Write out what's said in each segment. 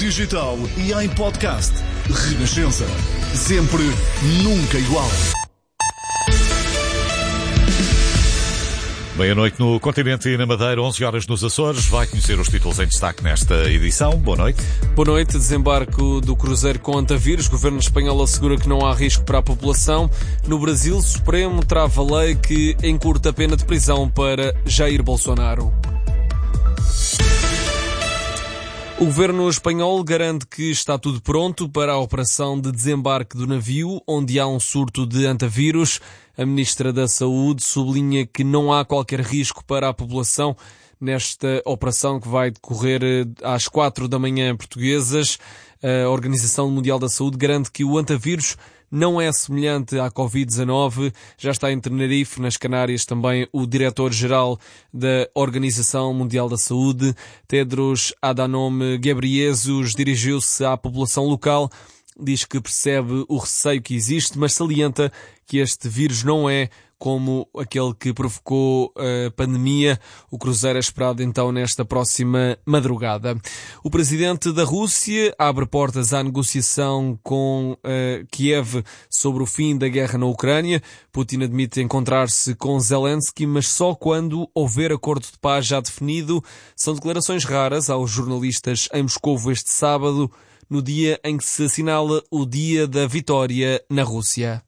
Digital e em podcast. Renascença. Sempre, nunca igual. Meia-noite no continente e na Madeira, 11 horas nos Açores. Vai conhecer os títulos em destaque nesta edição. Boa noite. Boa noite. Desembarque do cruzeiro com antavírus. O governo espanhol assegura que não há risco para a população. No Brasil, o Supremo trava a lei que encurta a pena de prisão para Jair Bolsonaro. O governo espanhol garante que está tudo pronto para a operação de desembarque do navio, onde há um surto de antavírus. A ministra da Saúde sublinha que não há qualquer risco para a população nesta operação que vai decorrer às 4 da manhã portuguesas. A Organização Mundial da Saúde garante que o antavírus não é semelhante à Covid-19. Já está em Tenerife, nas Canárias, também o diretor-geral da Organização Mundial da Saúde, Tedros Adhanom Ghebreyesus, dirigiu-se à população local. Diz que percebe o receio que existe, mas salienta que este vírus não é como aquele que provocou a pandemia. O cruzeiro é esperado então nesta próxima madrugada. O presidente da Rússia abre portas à negociação com Kiev sobre o fim da guerra na Ucrânia. Putin admite encontrar-se com Zelensky, mas só quando houver acordo de paz já definido. São declarações raras aos jornalistas em Moscovo este sábado, no dia em que se assinala o Dia da Vitória na Rússia.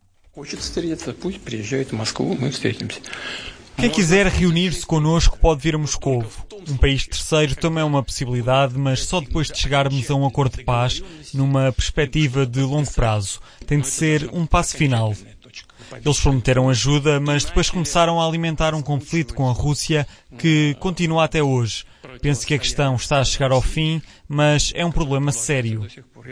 Quem quiser reunir-se connosco pode vir a Moscovo. Um país terceiro também é uma possibilidade, mas só depois de chegarmos a um acordo de paz, numa perspectiva de longo prazo. Tem de ser um passo final. Eles prometeram ajuda, mas depois começaram a alimentar um conflito com a Rússia que continua até hoje. Penso que a questão está a chegar ao fim, mas é um problema sério.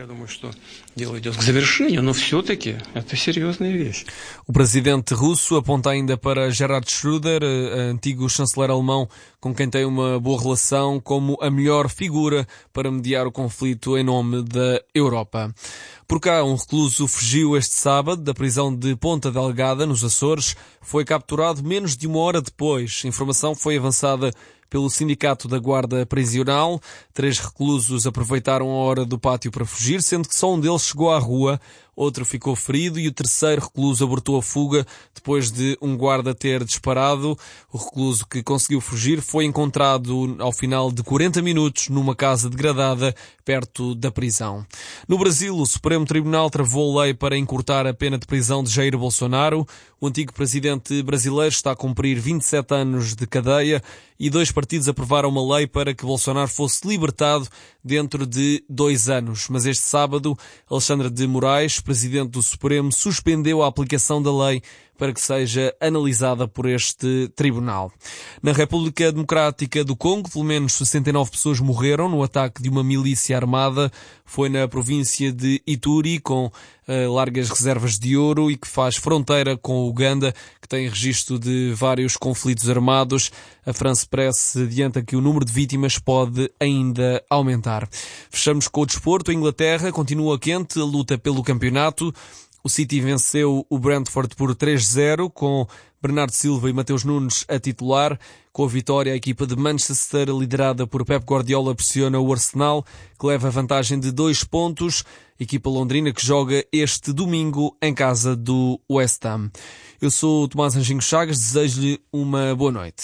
O presidente russo aponta ainda para Gerhard Schröder, antigo chanceler alemão, com quem tem uma boa relação, como a melhor figura para mediar o conflito em nome da Europa. Por cá, um recluso fugiu este sábado da prisão de Ponta Delgada, nos Açores. Foi capturado menos de uma hora depois. A informação foi avançada pelo Sindicato da Guarda Prisional. 3 reclusos aproveitaram a hora do pátio para fugir, sendo que só um deles chegou à rua, outro ficou ferido e o terceiro recluso abortou a fuga depois de um guarda ter disparado. O recluso que conseguiu fugir foi encontrado ao final de 40 minutos numa casa degradada perto da prisão. No Brasil, o Supremo Tribunal travou a lei para encurtar a pena de prisão de Jair Bolsonaro. O antigo presidente brasileiro está a cumprir 27 anos de cadeia e 2 partidos aprovaram uma lei para que Bolsonaro fosse libertado dentro de 2 anos. Mas este sábado, Alexandre de Moraes, presidente do Supremo, suspendeu a aplicação da lei para que seja analisada por este tribunal. Na República Democrática do Congo, pelo menos 69 pessoas morreram no ataque de uma milícia armada. Foi na província de Ituri, com largas reservas de ouro e que faz fronteira com a Uganda, que tem registro de vários conflitos armados. A France Press adianta que o número de vítimas pode ainda aumentar. Fechamos com o desporto. A Inglaterra continua quente, a luta pelo campeonato. O City venceu o Brentford por 3-0, com Bernardo Silva e Mateus Nunes a titular. Com a vitória, a equipa de Manchester, liderada por Pep Guardiola, pressiona o Arsenal, que leva vantagem de 2 pontos. Equipa londrina que joga este domingo em casa do West Ham. Eu sou o Tomás Anjinho Chagas, desejo-lhe uma boa noite.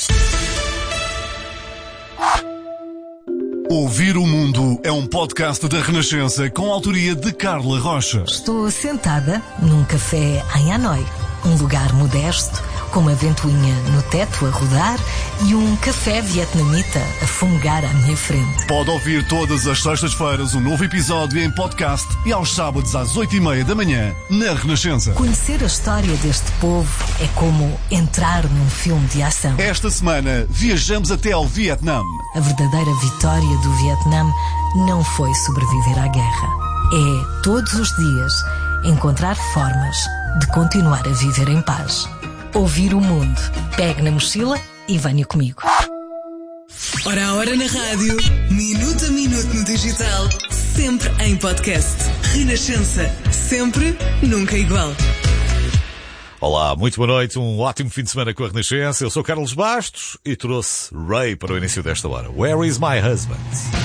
Ouvir o Mundo é um podcast da Renascença com a autoria de Carla Rocha. Estou sentada num café em Hanoi. Um lugar modesto, com uma ventoinha no teto a rodar e um café vietnamita a fungar à minha frente. Pode ouvir todas as sextas-feiras um novo episódio em podcast e aos sábados às 8h30 da manhã na Renascença. Conhecer a história deste povo é como entrar num filme de ação. Esta semana viajamos até ao Vietnã. A verdadeira vitória do Vietnã não foi sobreviver à guerra. É, todos os dias, encontrar formas de continuar a viver em paz. Ouvir o mundo. Pegue na mochila e venha comigo. Hora a hora na rádio, minuto a minuto no digital, sempre em podcast. Renascença, sempre, nunca igual. Olá, muito boa noite, um ótimo fim de semana com a Renascença. Eu sou Carlos Bastos e trouxe Ray para o início desta hora. Where is my husband?